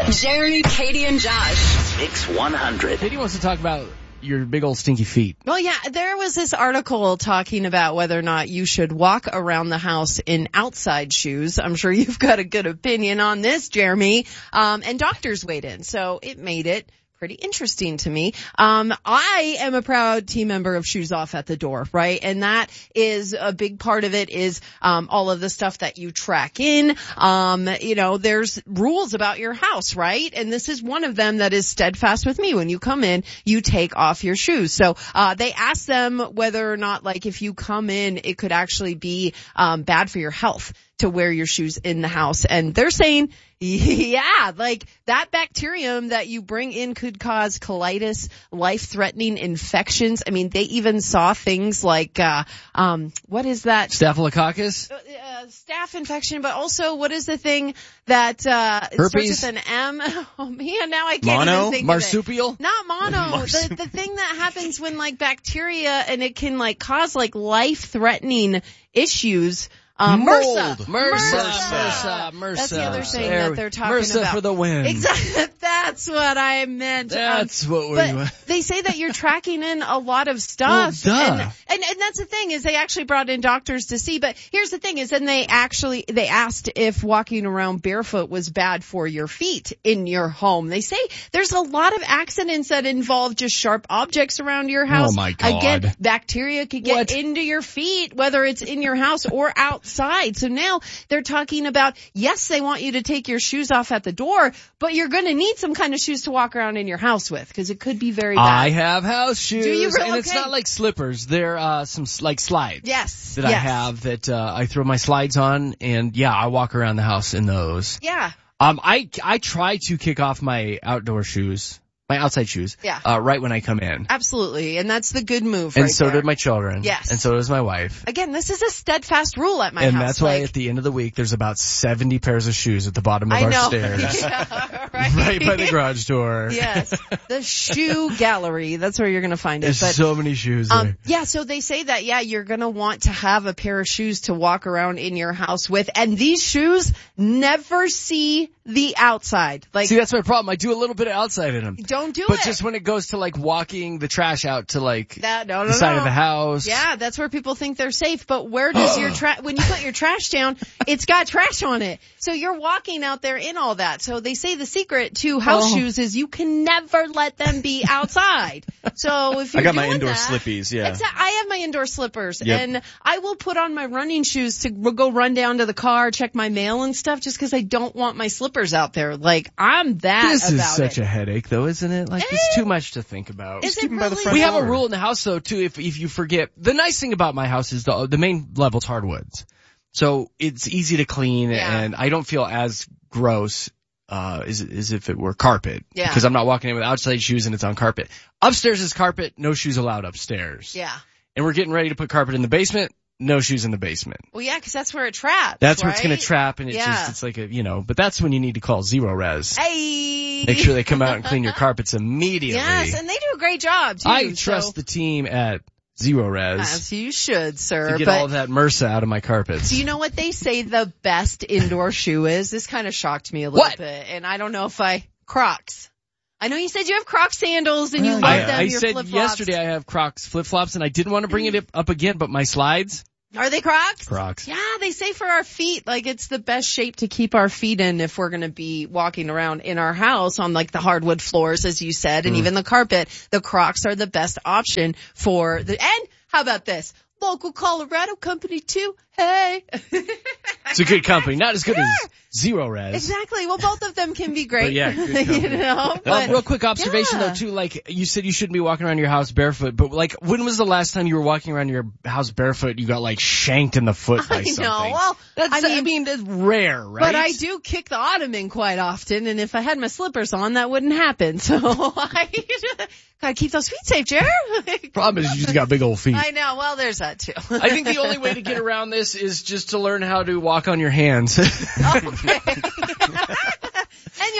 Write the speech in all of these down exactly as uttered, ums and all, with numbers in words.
Jeremy, Katie, and Josh. Mix one hundred. Katie wants to talk about your big old stinky feet. Well, yeah, there was this article talking about whether or not you should walk around the house in outside shoes. I'm sure you've got a good opinion on this, Jeremy. Um, and doctors weighed in, so it made it pretty interesting to me. Um, I am a proud team member of Shoes Off at the Door, right? And that is a big part of it is, um, all of the stuff that you track in. Um, you know, there's rules about your house, right? And this is one of them that is steadfast with me. When you come in, you take off your shoes. So, uh, they asked them whether or not, like, if you come in, it could actually be, um, bad for your health to wear your shoes in the house. And they're saying, yeah, like that bacterium that you bring in could cause colitis, life-threatening infections. I mean, they even saw things like, uh, um, what is that? Staphylococcus? Uh, uh, staph infection, but also what is the thing that, uh, it Herpes? starts with an M? Oh man, now I can't Mono? even think Marsupial? of it. Not mono. the, the thing that happens when like bacteria and it can like cause like life-threatening issues. Um, MRSA. MRSA. MRSA. MRSA. MRSA. That's the other thing There that we- they're talking MRSA about. for the win. Exactly. That's what I meant. That's um, what we but want. they say that you're tracking in a lot of stuff. Well, duh. And, and, and that's the thing is they actually brought in doctors to see. But here's the thing is then they actually, they asked if walking around barefoot was bad for your feet in your home. They say there's a lot of accidents that involve just sharp objects around your house. Oh my God. Again, bacteria could get What? into your feet, whether it's in your house or outside. So now they're talking about, yes, they want you to take your shoes off at the door, but you're going to need some kind of shoes to walk around in your house with because it could be very bad. I have house shoes. Do you really? And it's Okay. not like slippers. They're, uh, some, s- like slides. Yes. That yes. I have that, uh, I throw my slides on and yeah, I walk around the house in those. Yeah. Um, I, I try to kick off my outdoor shoes, my outside shoes. Yeah. Uh, right when I come in. Absolutely. And that's the good move And right so there. did my children. Yes. And so does my wife. Again, this is a steadfast rule at my and house. that's why like, at the end of the week, there's about seventy pairs of shoes at the bottom of I our know. stairs. Yeah, right. Right by the garage door. Yes. The shoe gallery. That's where you're going to find it. There's But so many shoes there. Um, yeah, so they say that, yeah, you're gonna want to have a pair of shoes to walk around in your house with, and these shoes never see the outside. Like, See, that's my problem. I do a little bit of outside in them. don't do But it. just when it goes to like walking the trash out to like that, no, no, the side no. of the house. Yeah, that's where people think they're safe, but where does your trash, when you put your trash down, it's got trash on it. So you're walking out there in all that. So they say the secret to house Oh. shoes is you can never let them be outside. So if you're I got my doing indoor that- slippies, yeah. Exa- I have my indoor slippers, Yep. and I will put on my running shoes to r- go run down to the car, check my mail and stuff, just because I don't want my slippers out there. Like, I'm that This is about such it. a headache though, isn't it? Like, Eh. it's too much to think about. Is it keep 'em by the really? front We have a door. rule in the house though too, if, if you forget. The nice thing about my house is the, the main level's hardwoods. So it's easy to clean Yeah. and I don't feel as gross, uh, as, as if it were carpet. Yeah. Because I'm not walking in with outside shoes and it's on carpet. Upstairs is carpet, no shoes allowed upstairs. Yeah. And we're getting ready to put carpet in the basement, no shoes in the basement. Well, yeah, because that's where it traps. That's where it's right? gonna trap and it's Yeah. just, it's like a, you know, but that's when you need to call Zero Res. Hey. Make sure they come out and clean your carpets immediately. Yes, and they do a great job too. I trust so. the team at Zero Res As you should, sir. to get but all of that MRSA out of my carpets. do you know what they say the best indoor shoe is? This kind of shocked me a little What? bit, and I don't know if I Crocs. I know you said you have Crocs sandals and you Well, love I, them. I your said flip-flops. yesterday I have Crocs flip-flops and I didn't want to bring it up again, but my slides, Are they Crocs? Crocs. Yeah, they say for our feet, like it's the best shape to keep our feet in if we're going to be walking around in our house on like the hardwood floors, as you said, and Mm. even the carpet. The Crocs are the best option for the, and how about this? Local Colorado company too. Hey. It's a good company, not as good as Zero Res. Exactly. Well, both of them can be great. But yeah, good you company. know, Well, but real quick observation yeah. though too, like you said you shouldn't be walking around your house barefoot, but like when was the last time you were walking around your house barefoot you got like shanked in the foot by I something? know. Well, That's, I I mean, mean, that's rare, right? but I do kick the ottoman quite often, and if I had my slippers on, that wouldn't happen. So I gotta keep those feet safe, Jer. Problem is you just got big old feet. I know. Well, there's that too. I think the only way to get around this is just to learn how to walk on your hands. Okay. And you'll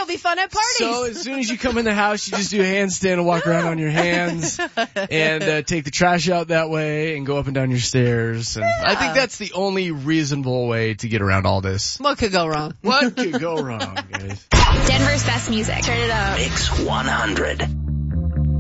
it'll be fun at parties. So as soon as you come in the house, you just do a handstand and walk around on your hands and uh, take the trash out that way and go up and down your stairs. And Yeah. I think that's the only reasonable way to get around all this. What could go wrong? What could go wrong, guys? Denver's best music. Turn it up. Mix one hundred.